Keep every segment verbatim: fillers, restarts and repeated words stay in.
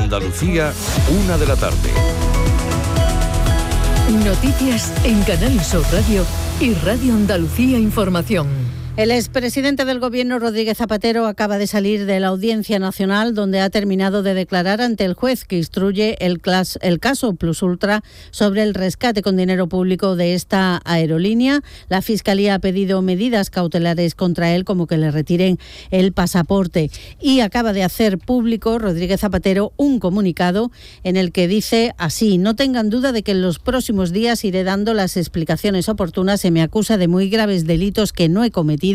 Andalucía, una de la tarde. Noticias en Canal Sur Radio y Radio Andalucía Información. El expresidente del Gobierno, Rodríguez Zapatero, acaba de salir de la Audiencia Nacional, donde ha terminado de declarar ante el juez que instruye el, clas, el caso Plus Ultra sobre el rescate con dinero público de esta aerolínea. La Fiscalía ha pedido medidas cautelares contra él, como que le retiren el pasaporte. Y acaba de hacer público, Rodríguez Zapatero, un comunicado en el que dice así: no tengan duda de que en los próximos días iré dando las explicaciones oportunas. Se me acusa de muy graves delitos que no he cometido.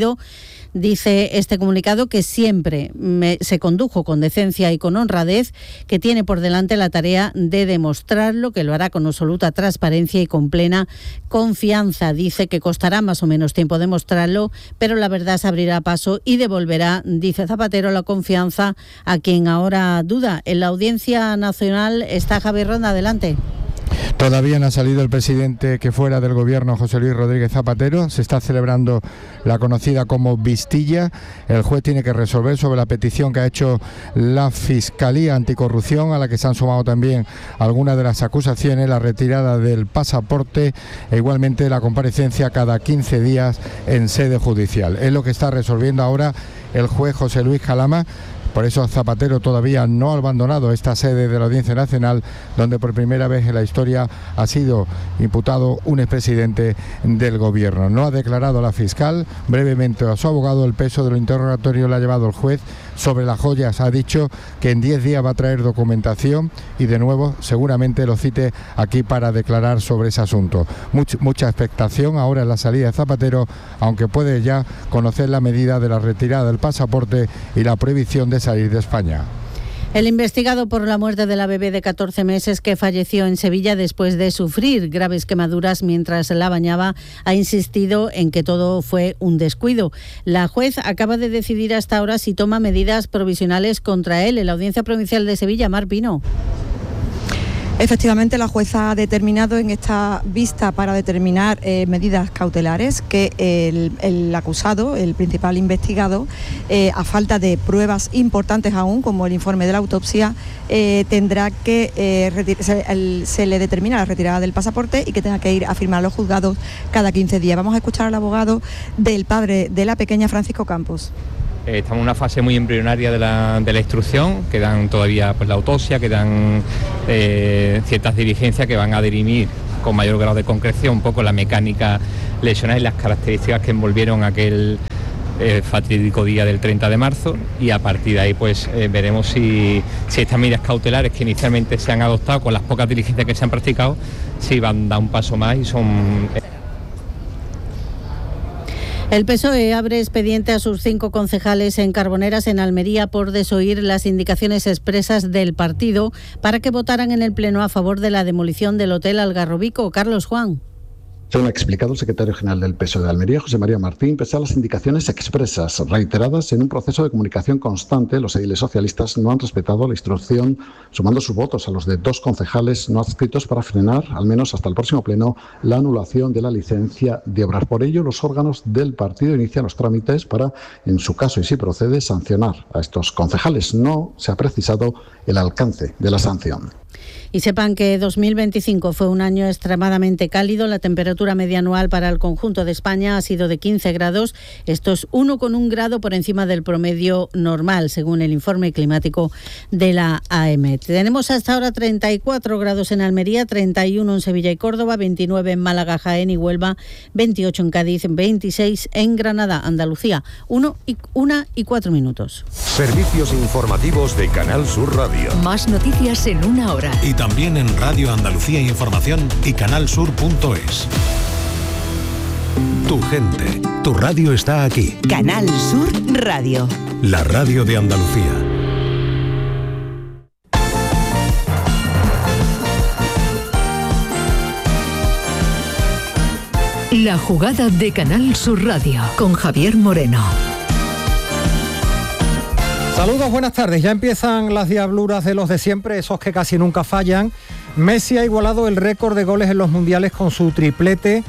Dice este comunicado que siempre me, se condujo con decencia y con honradez, que tiene por delante la tarea de demostrarlo, que lo hará con absoluta transparencia y con plena confianza. Dice que costará más o menos tiempo demostrarlo, pero la verdad se abrirá paso y devolverá, dice Zapatero, la confianza a quien ahora duda. En la Audiencia Nacional está Javier Ronda, adelante. Todavía no ha salido el presidente que fuera del gobierno, José Luis Rodríguez Zapatero. Se está celebrando la conocida como vistilla. El juez tiene que resolver sobre la petición que ha hecho la Fiscalía Anticorrupción, a la que se han sumado también algunas de las acusaciones, la retirada del pasaporte e igualmente la comparecencia cada quince días en sede judicial. Es lo que está resolviendo ahora el juez José Luis Calama. Por eso Zapatero todavía no ha abandonado esta sede de la Audiencia Nacional, donde por primera vez en la historia ha sido imputado un expresidente del gobierno. No ha declarado la fiscal. Brevemente a su abogado, el peso del interrogatorio le ha llevado el juez. Sobre las joyas ha dicho que en diez días va a traer documentación y de nuevo seguramente lo cite aquí para declarar sobre ese asunto. Much, mucha expectación ahora en la salida de Zapatero, aunque puede ya conocer la medida de la retirada del pasaporte y la prohibición de salir de España. El investigado por la muerte de la bebé de catorce meses que falleció en Sevilla después de sufrir graves quemaduras mientras la bañaba ha insistido en que todo fue un descuido. La juez acaba de decidir hasta ahora si toma medidas provisionales contra él. En la Audiencia Provincial de Sevilla, Mar Pino. Efectivamente, la jueza ha determinado en esta vista para determinar eh, medidas cautelares que el, el acusado, el principal investigado, eh, a falta de pruebas importantes aún, como el informe de la autopsia, eh, tendrá que eh, retir- se, el, se le determina la retirada del pasaporte y que tenga que ir a firmar los juzgados cada quince días. Vamos a escuchar al abogado del padre de la pequeña, Francisco Campos. Estamos en una fase muy embrionaria de la, de la instrucción, quedan todavía pues, la autopsia, quedan eh, ciertas diligencias que van a dirimir con mayor grado de concreción un poco la mecánica lesional y las características que envolvieron aquel eh, fatídico día del treinta de marzo, y a partir de ahí pues eh, veremos si, si estas medidas cautelares que inicialmente se han adoptado con las pocas diligencias que se han practicado, si van a dar un paso más y son... Eh, El P S O E abre expediente a sus cinco concejales en Carboneras, en Almería, por desoír las indicaciones expresas del partido para que votaran en el Pleno a favor de la demolición del Hotel Algarrobico. Carlos Juan. Según ha explicado el secretario general del P S O E de Almería, José María Martín, pese a las indicaciones expresas reiteradas en un proceso de comunicación constante, los ediles socialistas no han respetado la instrucción, sumando sus votos a los de dos concejales no adscritos para frenar, al menos hasta el próximo pleno, la anulación de la licencia de obras. Por ello, los órganos del partido inician los trámites para, en su caso y si procede, sancionar a estos concejales. No se ha precisado el alcance de la sanción. Y sepan que dos mil veinticinco fue un año extremadamente cálido. La temperatura media anual para el conjunto de España ha sido de quince grados. Esto es uno coma uno grado por encima del promedio normal, según el informe climático de la A E M E T. Tenemos hasta ahora treinta y cuatro grados en Almería, treinta y uno en Sevilla y Córdoba, veintinueve en Málaga, Jaén y Huelva, veintiocho en Cádiz, veintiséis en Granada, Andalucía. Uno y, una y cuatro minutos. Servicios informativos de Canal Sur Radio. Más noticias en una hora. Y también en Radio Andalucía Información y canal sur punto es. Tu gente, tu radio está aquí. Canal Sur Radio. La radio de Andalucía. La jugada de Canal Sur Radio con Javier Moreno. Saludos, buenas tardes. Ya empiezan las diabluras de los de siempre, esos que casi nunca fallan. Messi ha igualado el récord de goles en los mundiales con su triplete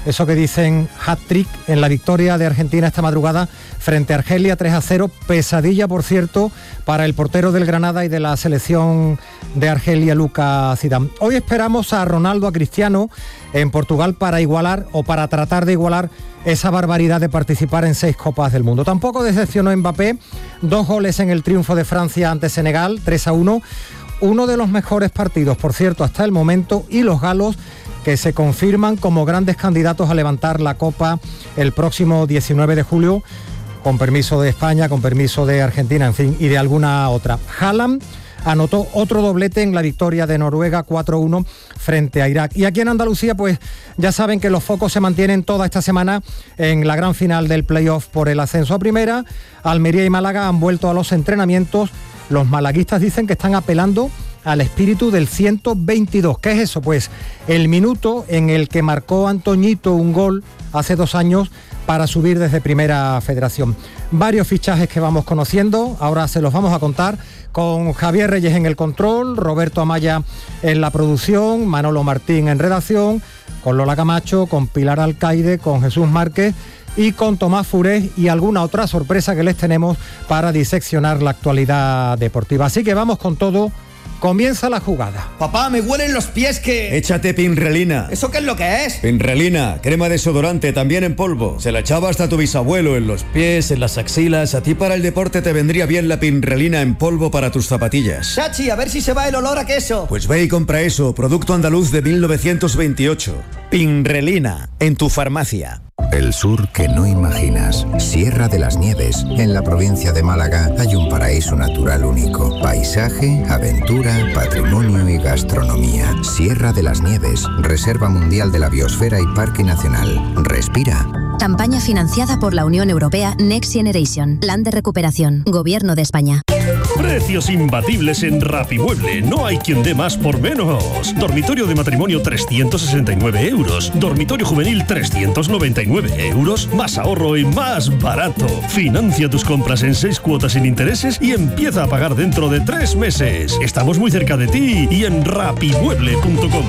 eso que dicen hat-trick en la victoria de Argentina esta madrugada frente a Argelia tres a cero, pesadilla por cierto para el portero del Granada y de la selección de Argelia, Lucas Zidane. Hoy esperamos a Ronaldo, a Cristiano en Portugal para igualar o para tratar de igualar esa barbaridad de participar en seis Copas del Mundo. Tampoco decepcionó Mbappé, dos goles en el triunfo de Francia ante Senegal, tres a uno, uno de los mejores partidos, por cierto, hasta el momento, y los galos que se confirman como grandes candidatos a levantar la Copa el próximo diecinueve de julio, con permiso de España, con permiso de Argentina, en fin, y de alguna otra. Haaland anotó otro doblete en la victoria de Noruega cuatro a uno frente a Irak. Y aquí en Andalucía, pues ya saben que los focos se mantienen toda esta semana en la gran final del playoff por el ascenso a primera. Almería y Málaga han vuelto a los entrenamientos. Los malaguistas dicen que están apelando al espíritu del ciento veintidós. ¿Qué es eso? Pues el minuto en el que marcó Antoñito un gol hace dos años para subir desde Primera Federación. Varios fichajes que vamos conociendo, ahora se los vamos a contar, con Javier Reyes en el control, Roberto Amaya en la producción, Manolo Martín en redacción, con Lola Camacho, con Pilar Alcaide, con Jesús Márquez y con Tomás Furés y alguna otra sorpresa que les tenemos para diseccionar la actualidad deportiva. Así que vamos con todo. Comienza la jugada. Papá, me huelen los pies que... Échate Pinrelina. ¿Eso qué es lo que es? Pinrelina, crema desodorante, también en polvo. Se la echaba hasta tu bisabuelo en los pies, en las axilas. A ti para el deporte te vendría bien la Pinrelina en polvo para tus zapatillas. Chachi, a ver si se va el olor a queso. Pues ve y compra eso, producto andaluz de mil novecientos veintiocho. Pinrelina, en tu farmacia. El sur que no imaginas. Sierra de las Nieves. En la provincia de Málaga hay un paraíso natural único. Paisaje, aventura, patrimonio y gastronomía. Sierra de las Nieves. Reserva Mundial de la Biosfera y Parque Nacional. Respira. Campaña financiada por la Unión Europea Next Generation. Plan de recuperación. Gobierno de España. Precios imbatibles en Rapimueble. No hay quien dé más por menos. Dormitorio de matrimonio trescientos sesenta y nueve euros. Dormitorio juvenil trescientos noventa y nueve euros. Más ahorro y más barato. Financia tus compras en seis cuotas sin intereses y empieza a pagar dentro de tres meses. Estamos muy cerca de ti y en rapimueble punto com.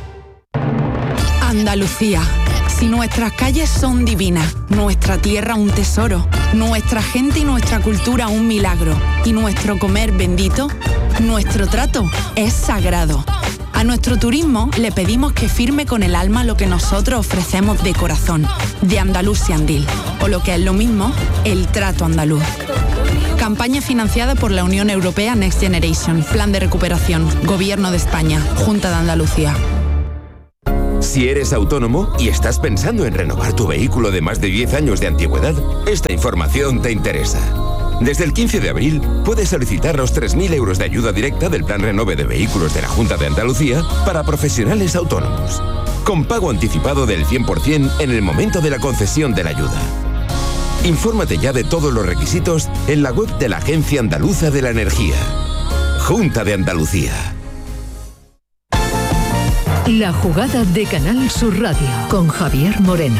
Andalucía. Si nuestras calles son divinas, nuestra tierra un tesoro, nuestra gente y nuestra cultura un milagro, y nuestro comer bendito, nuestro trato es sagrado. A nuestro turismo le pedimos que firme con el alma lo que nosotros ofrecemos de corazón, de Andalusian Deal, o lo que es lo mismo, el trato andaluz. Campaña financiada por la Unión Europea Next Generation, Plan de recuperación, Gobierno de España, Junta de Andalucía. Si eres autónomo y estás pensando en renovar tu vehículo de más de diez años de antigüedad, esta información te interesa. Desde el quince de abril puedes solicitar los tres mil euros de ayuda directa del Plan Renove de Vehículos de la Junta de Andalucía para profesionales autónomos, con pago anticipado del cien por ciento en el momento de la concesión de la ayuda. Infórmate ya de todos los requisitos en la web de la Agencia Andaluza de la Energía. Junta de Andalucía. La jugada de Canal Sur Radio con Javier Moreno.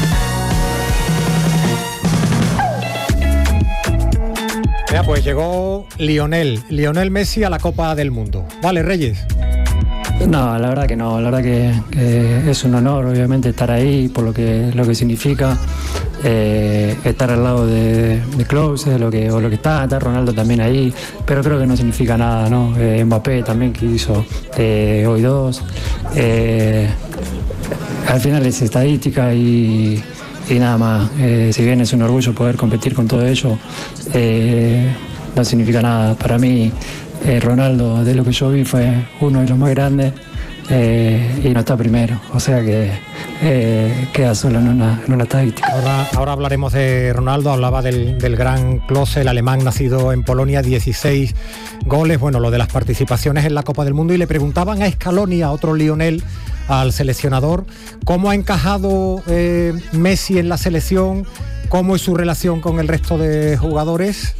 Ya, pues llegó Lionel, Lionel Messi a la Copa del Mundo. Vale, Reyes. No, la verdad que no, la verdad que, que es un honor obviamente estar ahí por lo que, lo que significa eh, estar al lado de, de Klose, lo que, o lo que está, está Ronaldo también ahí, pero creo que no significa nada, ¿no? Eh, Mbappé también que hizo eh, hoy dos, eh, al final es estadística y, y nada más, eh, si bien es un orgullo poder competir con todo ello, eh, no significa nada para mí. Eh, Ronaldo, de lo que yo vi, fue uno de los más grandes eh, y no está primero, o sea que eh, queda solo en una, en una estadística. Ahora, ahora hablaremos de Ronaldo, hablaba del, del gran Klose, el alemán nacido en Polonia, dieciséis goles, bueno, lo de las participaciones en la Copa del Mundo, y le preguntaban a Scaloni, a otro Lionel, al seleccionador, cómo ha encajado eh, Messi en la selección, cómo es su relación con el resto de jugadores.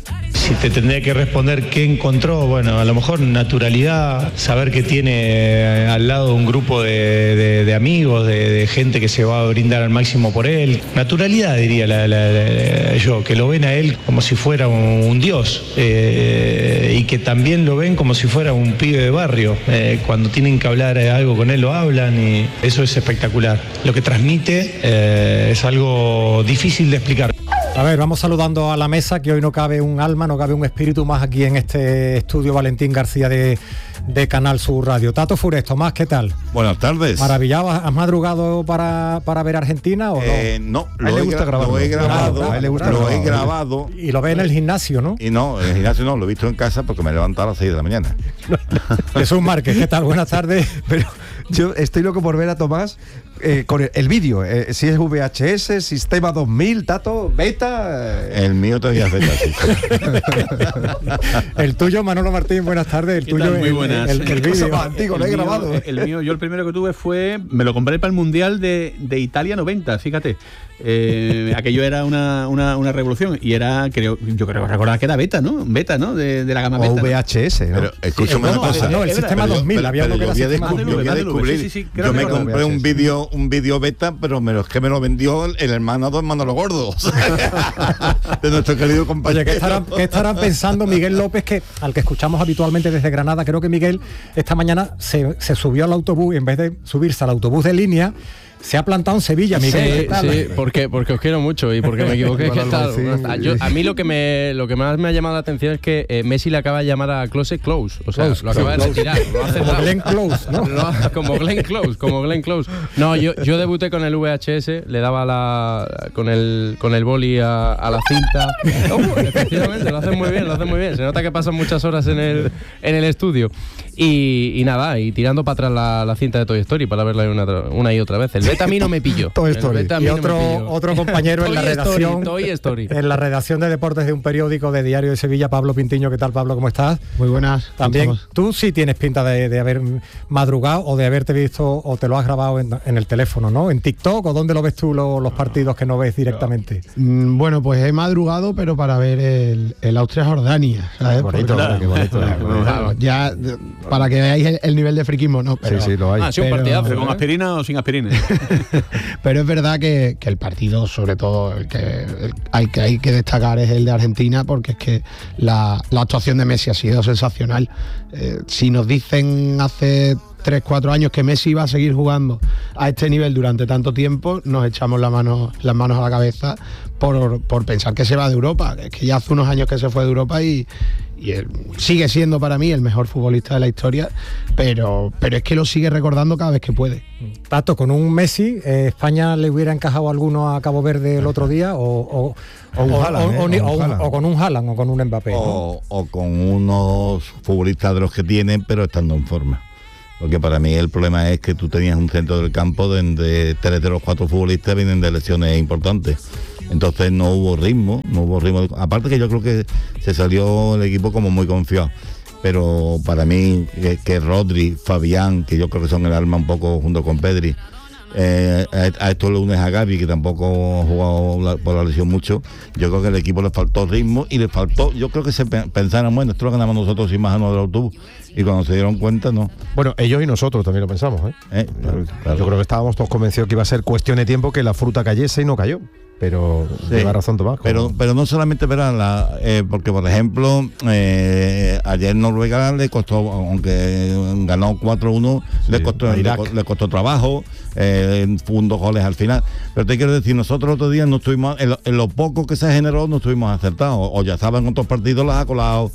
Si te tendría que responder qué encontró, bueno, a lo mejor naturalidad, saber que tiene al lado un grupo de, de, de amigos, de, de gente que se va a brindar al máximo por él. Naturalidad, diría la, la, la, yo, que lo ven a él como si fuera un, un dios eh, y que también lo ven como si fuera un pibe de barrio. Eh, cuando tienen que hablar algo con él lo hablan y eso es espectacular. Lo que transmite eh, es algo difícil de explicar. A ver, vamos saludando a la mesa, que hoy no cabe un alma, no cabe un espíritu más aquí en este estudio. Valentín García de, de Canal Sur Radio. Tato Fures, Tomás, ¿qué tal? Buenas tardes. Maravillado, ¿has madrugado para, para ver Argentina o eh, no? No, lo, he, gra lo he grabado, ah, gusta lo he grabado. Y lo ve en el gimnasio, ¿no? Y no, en el gimnasio no, lo he visto en casa porque me he levantado a las seis de la mañana. Jesús Márquez, ¿qué tal? Buenas tardes. Pero yo estoy loco por ver a Tomás eh, con el, el vídeo, eh, si es V H S, sistema dos mil, Tato, beta. Eh. El mío todavía es beta, sí. El tuyo, Manolo Martín, buenas tardes. El tuyo, muy buenas. El, el, el vídeo. Más antiguo, lo he mío, grabado. El mío, yo el primero que tuve fue, me lo compré para el Mundial de, de Italia noventa, fíjate. Eh, aquello era una, una, una revolución y era, creo, yo creo recordar que era beta, ¿no? Beta, ¿no? De, de la gama beta. O V H S, ¿no? Pero escúchame Sí, una no, cosa. No, el sistema pero, dos mil, pero, había pero uno que yo era voy a sistema descubrir, yo voy a descubrir. Sí, sí, sí, yo me que compré un vídeo un vídeo beta, pero me lo, es que me lo vendió el, el hermano de Manolo Gordo. De nuestro querido compañero. Oye, ¿qué estarán, ¿qué estarán pensando Miguel López, que al que escuchamos habitualmente desde Granada? Creo que Miguel esta mañana se, se subió al autobús y en vez de subirse al autobús de línea se ha plantado en Sevilla, Miguel. Sí, sí, porque, porque os quiero mucho y porque me equivoqué. ¿Qué tal? Sí. Yo, a mí lo que me lo que más me ha llamado la atención es que eh, Messi le acaba de llamar a Klose Close. O sea, Close, lo acaba close, de retirar. Lo ha como Glenn Close, ¿no? Lo, como Glenn Close, como Glenn Close. No, yo, yo debuté con el V H S, le daba la con el con el boli a, a la cinta. Oh, efectivamente, lo hacen muy bien, lo hacen muy bien. Se nota que pasan muchas horas en el, en el estudio. Y, y nada, y tirando para atrás la, la cinta de Toy Story para verla una, una y otra vez. El beta a mí no me pilló. Toy Story. Y otro, no otro compañero en la redacción Toy Story. en la redacción de deportes de un periódico de Diario de Sevilla, Pablo Pintiño. ¿Qué tal, Pablo? ¿Cómo estás? Muy buenas. También tú sí tienes pinta de, de haber madrugado o de haberte visto o te lo has grabado en, en el teléfono, ¿no? ¿En TikTok o dónde lo ves tú lo, los partidos que no ves directamente? Bueno, pues he madrugado, pero para ver el, el Austria-Jordania, ¿sabes? Bonito, Porque, qué bonito. Claro, ya para que veáis el, el nivel de friquismo, ¿no? Pero, sí, sí, lo hay. Ah, sí, un partidazo. ¿Con aspirina o sin aspirina? Pero es verdad que, que el partido, sobre todo, el que el, hay, que hay que destacar es el de Argentina, porque es que la, la actuación de Messi ha sido sensacional. Eh, si nos dicen hace tres, cuatro años que Messi iba a seguir jugando a este nivel durante tanto tiempo, nos echamos la mano, las manos a la cabeza por, por pensar que se va de Europa. Es que ya hace unos años que se fue de Europa y, y él sigue siendo para mí el mejor futbolista de la historia, pero, pero es que lo sigue recordando cada vez que puede. Tato, con un Messi, eh, ¿España le hubiera encajado alguno a Cabo Verde el otro día? O, o, o, un o, Haaland, o, eh, o, o, un o, o con un Haaland o con un Mbappé, ¿no? o, o con unos futbolistas de los que tienen, pero estando en forma. Porque para mí el problema es que tú tenías un centro del campo donde tres de los cuatro futbolistas vienen de lesiones importantes. Entonces no hubo ritmo, no hubo ritmo. Aparte que yo creo que se salió el equipo como muy confiado. Pero para mí, que, que Rodri, Fabián, que yo creo que son el alma un poco junto con Pedri, eh, a, a esto le unes a Gavi, que tampoco ha jugado la, por la lesión mucho. Yo creo que al equipo le faltó ritmo y le faltó, yo creo que se pensaron, bueno, esto lo ganamos nosotros sin más del autobús. Y cuando se dieron cuenta, no. Bueno, ellos y nosotros también lo pensamos, ¿eh? eh claro, claro. Yo creo que estábamos todos convencidos que iba a ser cuestión de tiempo que la fruta cayese y no cayó. Pero sí, lleva razón Tomás. Pero, pero no solamente verá la, eh, porque por ejemplo eh, ayer Noruega le costó, aunque ganó cuatro uno, sí, le costó le, le costó trabajo, eh, fue un dos goles al final. Pero te quiero decir, nosotros otro día no estuvimos, en lo, en lo poco que se generó no estuvimos acertados, o ya estaban en otros partidos las ha colado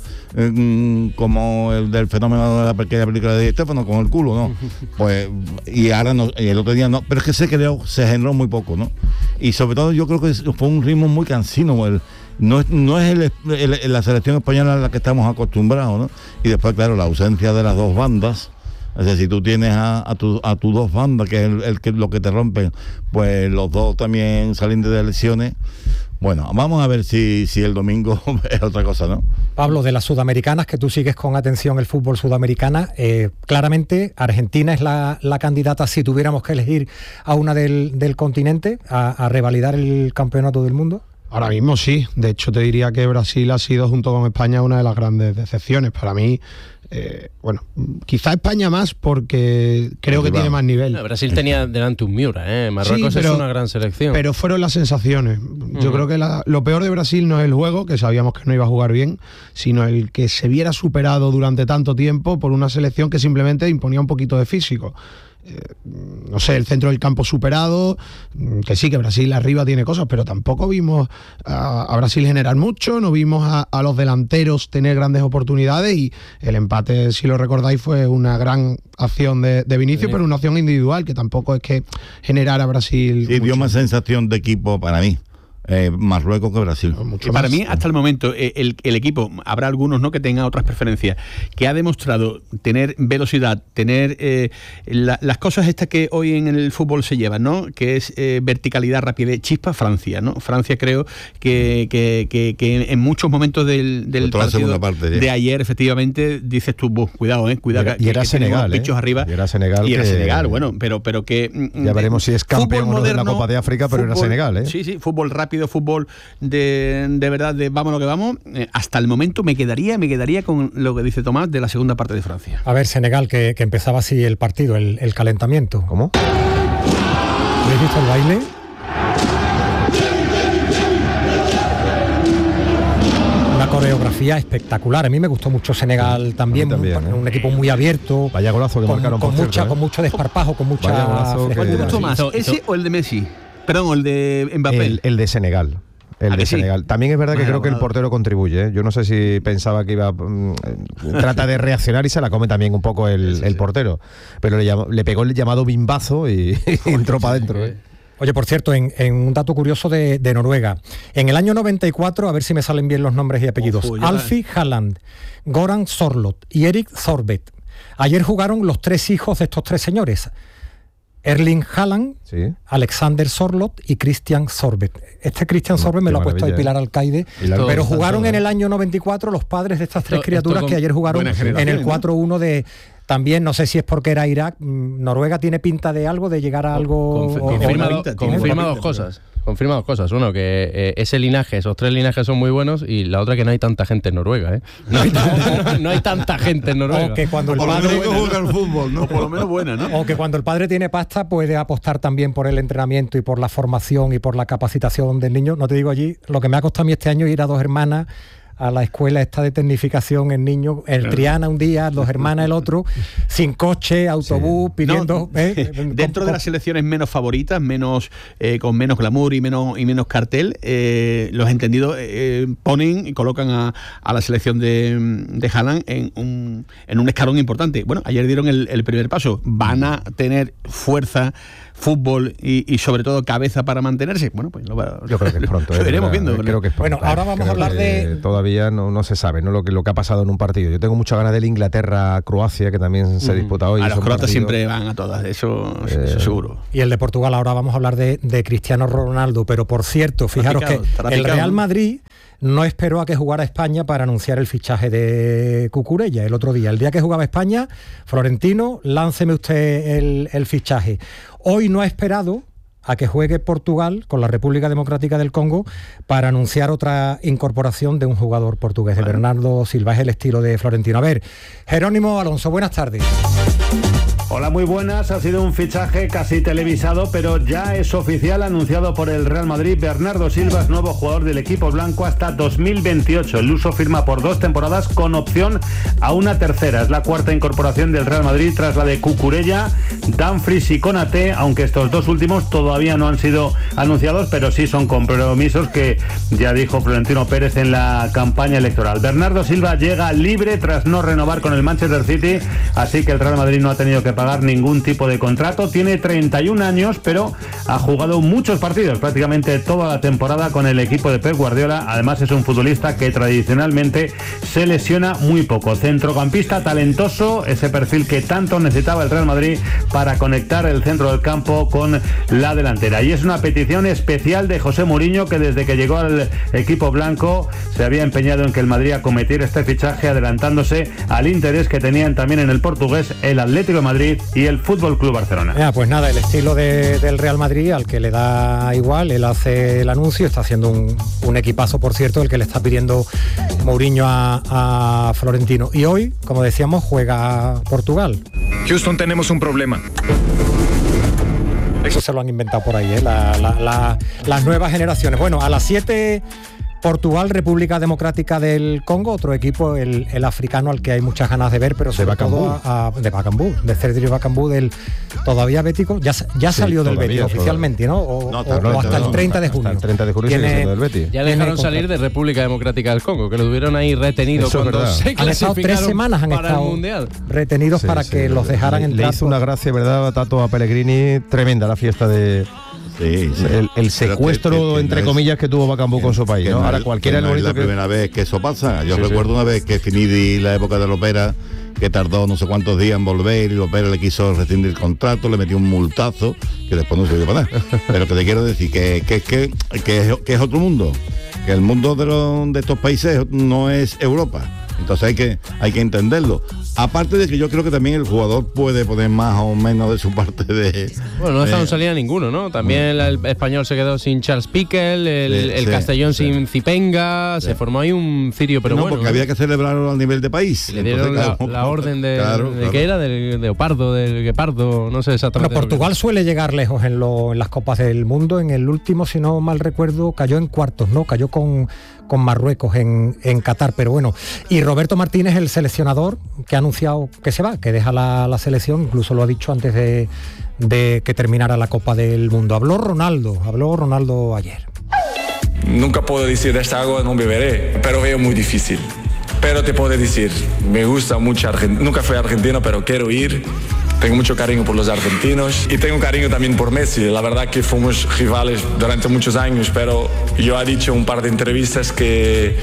eh, como el del fenómeno de la pequeña película de Estefano con el culo, ¿no? Pues y ahora no, y el otro día no, pero es que se creó, se generó muy poco, ¿no? Y sobre todo yo creo que fue un ritmo muy cansino. El, no es, no es el, el, la selección española a la que estamos acostumbrados, ¿no? Y después, claro, la ausencia de las dos bandas. Es decir, si tú tienes a, a tus a tu dos bandas, que es el, el que, lo que te rompen, pues los dos también salen de lesiones. Bueno, vamos a ver si, si el domingo es otra cosa, ¿no? Pablo, de las sudamericanas, que tú sigues con atención el fútbol sudamericana, eh, claramente Argentina es la, la candidata, si tuviéramos que elegir a una del, del continente, a, a revalidar el campeonato del mundo. Ahora mismo sí, de hecho te diría que Brasil ha sido junto con España una de las grandes decepciones. Para mí, eh, bueno, quizá España más porque creo que tiene más nivel. No, Brasil tenía delante un Miura, ¿eh? Marruecos sí, pero, es una gran selección. Pero fueron las sensaciones. Yo uh-huh. creo que la, lo peor de Brasil no es el juego, que sabíamos que no iba a jugar bien, sino el que se viera superado durante tanto tiempo por una selección que simplemente imponía un poquito de físico. Eh, no sé, el centro del campo superado, que sí, que Brasil arriba tiene cosas, pero tampoco vimos a, a Brasil generar mucho, no vimos a, a los delanteros tener grandes oportunidades, y el empate, si lo recordáis, fue una gran acción de, de Vinicius, sí. pero una acción individual, que tampoco es que generara Brasil. Sí, mucho. Dio más sensación de equipo para mí. Eh, Marruecos que Brasil. Mucho para más. Mí, hasta el momento, el, el equipo, habrá algunos no que tengan otras preferencias, que ha demostrado tener velocidad, tener eh, la, las cosas estas que hoy en el fútbol se llevan, ¿no? Que es eh, verticalidad, rapidez, chispa, Francia, ¿no? Francia creo que, que, que, que en muchos momentos del, del partido parte, de ayer, efectivamente, dices tú, cuidado, eh, cuidado. Y era, que, y era que Senegal, eh, bichos arriba. Y era Senegal. Y era que, Senegal, bueno, pero, pero que... Ya veremos si es campeón o no de la Copa de África, pero fútbol, era Senegal, ¿eh? Sí, sí, fútbol rápido, fútbol de, de verdad, de vamos lo que vamos, eh, hasta el momento me quedaría me quedaría con lo que dice Tomás de la segunda parte de Francia. A ver, Senegal, que, que empezaba así el partido, el, el calentamiento. ¿Cómo? ¿Habéis visto el baile? Una coreografía espectacular. A mí me gustó mucho Senegal también, también un, ¿eh? un equipo muy abierto. Vaya golazo que con, marcaron, con, por mucha, cierto, ¿eh? con mucho desparpajo, con mucha... ¿Cuál te gustó más? ¿Ese o el de Messi? Perdón, el de Mbappé. El, el de Senegal. El de sí? Senegal. También es verdad que bueno, creo que bueno. el portero contribuye, ¿eh? Yo no sé si pensaba que iba... Mmm, trata de reaccionar y se la come también un poco el, sí, sí, el portero. Pero le, llamó, le pegó el llamado bimbazo y, y entró para adentro. ¿eh? Oye, por cierto, en, en un dato curioso de, de Noruega, en el año noventa y cuatro, a ver si me salen bien los nombres y apellidos, oh, Alfie Haaland, Goran Sorloth y Erik Thorbet. Ayer jugaron los tres hijos de estos tres señores. Erling Haaland, sí. Alexander Sorloth y Christian Thorbet. Este Christian Thorbet me lo ha puesto ahí Pilar Alcaide, pero jugaron en el año noventa y cuatro los padres de estas tres esto, criaturas esto que ayer jugaron en el cuatro uno de... También, no sé si es porque era Irak, Noruega tiene pinta de algo, de llegar a algo... Conf, confirma, o, confirma dos cosas. Confirma dos cosas. Uno, que eh, ese linaje, esos tres linajes son muy buenos, y la otra que no hay tanta gente en Noruega, ¿eh? No hay, no, no hay tanta gente en Noruega. O que cuando el por padre lo menos juega al fútbol, ¿no? Por lo menos buena, ¿no? O que cuando el padre tiene pasta puede apostar también por el entrenamiento y por la formación y por la capacitación del niño. No te digo allí, lo que me ha costado a mí este año ir a dos hermanas a la escuela esta de tecnificación en niños, el claro. Triana un día, dos hermanas el otro, sin coche, autobús, sí. pidiendo... No, ¿eh? Dentro con, de las selecciones menos favoritas, menos eh, con menos glamour y menos y menos cartel, eh, los entendidos eh, ponen y colocan a, a la selección de, de Haaland en un, en un escalón importante. Bueno, ayer dieron el, el primer paso. Van a tener fuerza, fútbol y, y sobre todo cabeza para mantenerse. Bueno, pues lo, yo creo que es pronto. Lo eh, veremos viendo. Creo que es pronto. Bueno, ahora vamos creo a hablar de... Todavía no, no se sabe, ¿no? Lo que, lo que ha pasado en un partido. Yo tengo mucha ganas del Inglaterra-Croacia, que también se uh-huh. disputa hoy. A los croatas siempre van a todas, eso, eh, eso seguro. Y el de Portugal, ahora vamos a hablar de, de Cristiano Ronaldo, pero por cierto, fijaros picado, que el Real Madrid no esperó a que jugara España para anunciar el fichaje de Cucurella el otro día. El día que jugaba España, Florentino, lánceme usted el, el fichaje. Hoy no ha esperado a que juegue Portugal con la República Democrática del Congo para anunciar otra incorporación de un jugador portugués, bueno. de Bernardo Silva. Es el estilo de Florentino. A ver, Jerónimo Alonso, buenas tardes. Hola, muy buenas. Ha sido un fichaje casi televisado, pero ya es oficial, anunciado por el Real Madrid. Bernardo Silva es nuevo jugador del equipo blanco hasta dos mil veintiocho. El luso firma por dos temporadas con opción a una tercera. Es la cuarta incorporación del Real Madrid tras la de Cucurella, Dumfries y Konaté, aunque estos dos últimos todavía no han sido anunciados, pero sí son compromisos que ya dijo Florentino Pérez en la campaña electoral. Bernardo Silva llega libre tras no renovar con el Manchester City, así que el Real Madrid no ha tenido que pagar ningún tipo de contrato. Tiene treinta y un años, pero ha jugado muchos partidos, prácticamente toda la temporada con el equipo de Pep Guardiola. Además es un futbolista que tradicionalmente se lesiona muy poco. Centrocampista talentoso, ese perfil que tanto necesitaba el Real Madrid para conectar el centro del campo con la delantera. Y es una petición especial de José Mourinho, que desde que llegó al equipo blanco se había empeñado en que el Madrid acometiera este fichaje, adelantándose al interés que tenían también en el portugués el Atlético de Madrid Madrid y el Fútbol Club Barcelona. Ya, pues nada, el estilo de, del Real Madrid, al que le da igual, él hace el anuncio, está haciendo un, un equipazo, por cierto, el que le está pidiendo Mourinho a, a Florentino. Y hoy, como decíamos, juega Portugal. Houston, tenemos un problema. Eso se lo han inventado por ahí, ¿eh? la, la, la, las nuevas generaciones. Bueno, a las siete... Portugal, República Democrática del Congo, otro equipo, el, el africano al que hay muchas ganas de ver, pero sobre de todo a, a, de Bacambú, de Cedric Bacambú, del todavía bético, ya, ya sí, salió del Betis oficialmente, ¿no? O, no, o, o hasta no, el treinta de junio. Hasta el treinta de junio sigue siendo del Betis. Ya le dejaron salir de República Democrática del Congo, que lo tuvieron ahí retenido Eso cuando se han estado tres semanas han para estado el Mundial. retenidos sí, para sí, que sí, los dejaran le, entrar. Le hizo una gracia, ¿verdad, Tato, a Pellegrini? Tremenda la fiesta de... Sí, sí. El, el secuestro, que, que, que entre no comillas, es, que tuvo Bacambú con su país, ¿no? No Ahora es, cualquiera no es la que... primera vez que eso pasa. Yo sí, recuerdo sí. una vez que Finidi, la época de Lopera, que tardó no sé cuántos días en volver y Lopera le quiso rescindir el contrato, le metió un multazo que después no se dio para nada. Pero que te quiero decir que, que, que, que, es, que es otro mundo, que el mundo de, los, de estos países no es Europa. Entonces hay que hay que entenderlo. Aparte de que yo creo que también el jugador puede poner más o menos de su parte de... Bueno, no dejaron eh, salir a ninguno, ¿no? También bueno. el español se quedó sin Charles Piquel, el, sí, el sí, Castellón sí. sin Zipenga, sí. se formó ahí un cirio, pero no, bueno. porque ¿no? había que celebrarlo a nivel de país. Le dieron Entonces, la, claro, la orden de, claro, de claro. ¿qué era? Del Leopardo, del Guepardo, no sé exactamente. Bueno, Portugal suele llegar lejos en, lo, en las Copas del Mundo. En el último, si no mal recuerdo, cayó en cuartos, ¿no? Cayó con... con Marruecos en, en Qatar, pero bueno. Y Roberto Martínez, el seleccionador, que ha anunciado que se va, que deja la, la selección, incluso lo ha dicho antes de, de que terminara la Copa del Mundo. Habló Ronaldo, habló Ronaldo ayer. Nunca puedo decir de esta agua no beberé, pero veo muy difícil. Pero te puedo decir, me gusta mucho Argentina, nunca fui argentino, pero quiero ir. Tengo mucho cariño por los argentinos y tengo cariño también por Messi. La verdad que fuimos rivales durante muchos años, pero yo he dicho en un par de entrevistas que,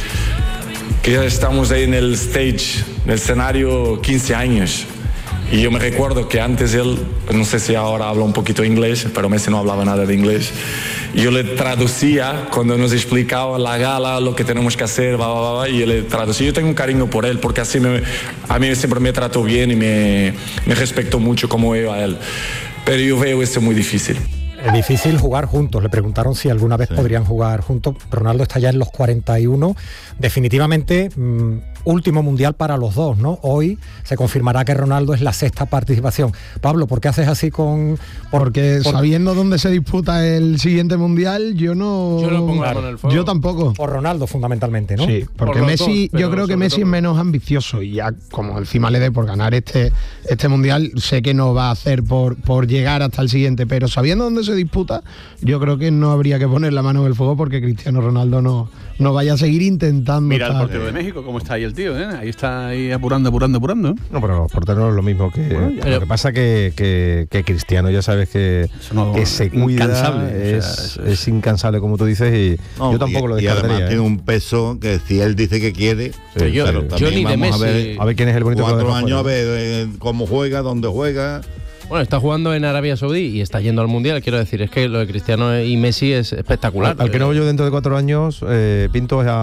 que ya estamos ahí en el stage, en el escenario quince años. Y yo me recuerdo que antes él, no sé si ahora habla un poquito inglés, pero Messi no hablaba nada de inglés. Y yo le traducía cuando nos explicaba la gala, lo que tenemos que hacer, bla, bla, bla, y yo le traducía. Yo tengo un cariño por él, porque así me, a mí siempre me trató bien y me, me respetó mucho como veo a él. Pero yo veo esto muy difícil. Es difícil jugar juntos. Le preguntaron si alguna vez sí. podrían jugar juntos. Ronaldo está ya en los cuarenta y uno. Definitivamente, mmm, último mundial para los dos, ¿no? Hoy se confirmará que Ronaldo es la sexta participación. Pablo, ¿por qué haces así con...? Por, Porque por, sabiendo dónde se disputa el siguiente mundial, yo no... Yo lo pongo claro, en el fuego. Yo tampoco. Por Ronaldo, fundamentalmente, ¿no? Sí, porque por Messi, dos, yo creo que Messi todo. es menos ambicioso y ya como encima le dé por ganar este, este mundial, sé que no va a hacer por, por llegar hasta el siguiente, pero sabiendo dónde se disputa, yo creo que no habría que poner la mano en el fuego porque Cristiano Ronaldo no, no vaya a seguir intentando. Mira estar... el portero de México, cómo está ahí el tío, ¿eh? Ahí está ahí apurando, apurando, apurando. No, pero los porteros es lo mismo que... Bueno, lo que pasa que, que, que Cristiano, ya sabes que, no, que se cuida, incansable, es, o sea, es, es incansable, como tú dices, y no, yo tampoco y, lo descartaría. Y además ¿eh? tiene un peso que si él dice que quiere, sí, yo, pero yo ni de Messi... a ver, a ver quién es el bonito cuatro años, a ver eh, cómo juega, dónde juega... Bueno, está jugando en Arabia Saudí y está yendo al Mundial, quiero decir, es que lo de Cristiano y Messi es espectacular. Al, al que no veo yo dentro de cuatro años, eh, Pinto es a